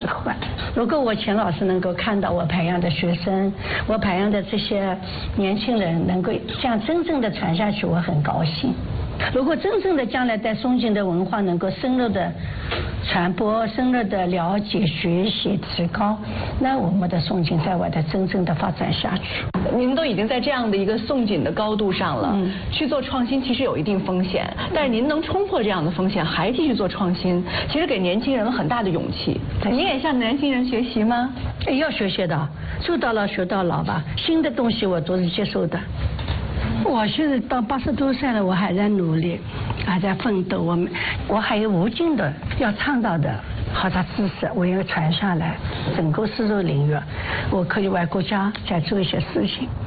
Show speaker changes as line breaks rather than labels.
时候啊。如果我钱老师能够看到我培养的学生，我培养的这些年轻人能够这样真正的传下去，我很高兴。如果真正的将来在宋锦的文化能够深入的传播、深入的了解、学习、提高，那我们的宋锦在外的真正的发展下去。
您都已经在这样的一个宋锦的高度上了，去做创新其实有一定风险，但是您能冲破这样的风险，还继续做创新，其实给年轻人很大的勇气。您也向年轻人学习吗？
要学习的，做到老学到老吧，新的东西我都是接受的。我现在到80多岁了，我还在努力，还在奋斗。我还有无尽的要倡导的好的知识，我要传下来，整个丝绸领域，我可以为国家在做一些事情。